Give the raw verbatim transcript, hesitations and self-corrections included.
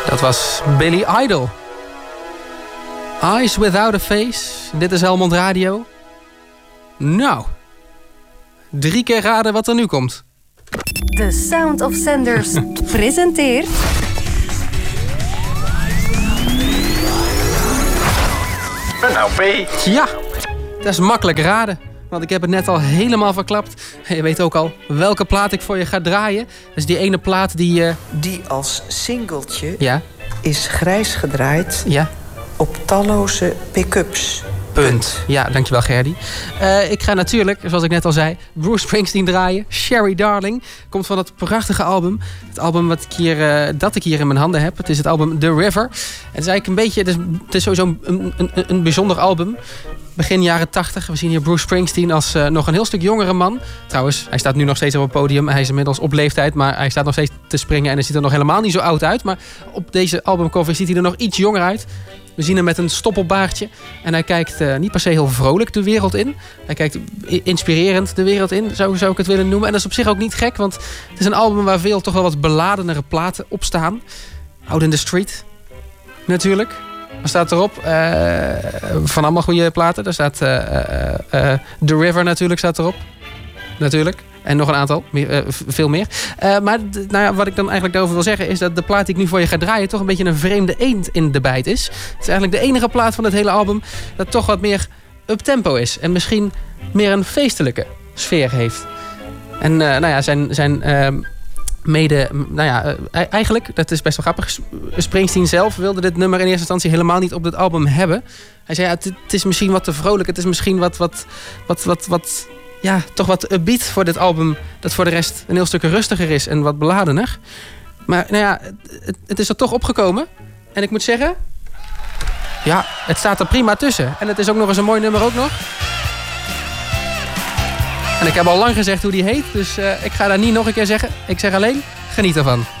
Dat was Billy Idol. Eyes Without a Face. Dit is Helmond Radio. Nou, drie keer raden wat er nu komt. The Sound of Sanders presenteert... Een L P. Ja, dat is makkelijk raden. Want ik heb het net al helemaal verklapt. Je weet ook al welke plaat ik voor je ga draaien. Dat is die ene plaat die... Uh... Die als singeltje ja? is grijs gedraaid ja? op talloze pick-ups. Punt. Ja, dankjewel Gerdy. Uh, ik ga natuurlijk, zoals ik net al zei, Bruce Springsteen draaien. Sherry Darling. Komt van dat prachtige album. Het album wat ik hier, uh, dat ik hier in mijn handen heb. Het is het album The River. Het is eigenlijk een beetje... Het is, het is sowieso een, een, een bijzonder album. Begin jaren tachtig. We zien hier Bruce Springsteen als uh, nog een heel stuk jongere man. Trouwens, hij staat nu nog steeds op het podium. Hij is inmiddels op leeftijd, maar hij staat nog steeds te springen. En hij ziet er nog helemaal niet zo oud uit. Maar op deze albumcover ziet hij er nog iets jonger uit. We zien hem met een stoppelbaardje. En hij kijkt uh, niet per se heel vrolijk de wereld in. Hij kijkt inspirerend de wereld in, zou, zou ik het willen noemen. En dat is op zich ook niet gek, want het is een album waar veel toch wel wat beladenere platen op staan. Out in the Street, natuurlijk. Wat staat erop? Uh, van allemaal goede platen. Daar staat uh, uh, uh, The River natuurlijk staat erop. Natuurlijk. En nog een aantal, meer, uh, veel meer. Uh, maar d- nou ja, wat ik dan eigenlijk daarover wil zeggen... is dat de plaat die ik nu voor je ga draaien... toch een beetje een vreemde eend in de bijt is. Het is eigenlijk de enige plaat van het hele album... dat toch wat meer up-tempo is. En misschien meer een feestelijke sfeer heeft. En uh, nou ja, zijn... zijn uh, mede, nou ja, uh, eigenlijk, dat is best wel grappig... Springsteen zelf wilde dit nummer in eerste instantie... helemaal niet op dit album hebben. Hij zei, ja, het, het is misschien wat te vrolijk. Het is misschien wat... wat, wat, wat, wat ja, toch wat upbeat voor dit album... dat voor de rest een heel stuk rustiger is en wat beladener. Maar nou ja, het, het is er toch opgekomen. En ik moet zeggen... ja, het staat er prima tussen. En het is ook nog eens een mooi nummer ook nog. En ik heb al lang gezegd hoe die heet, dus uh, ik ga dat niet nog een keer zeggen. Ik zeg alleen, geniet ervan.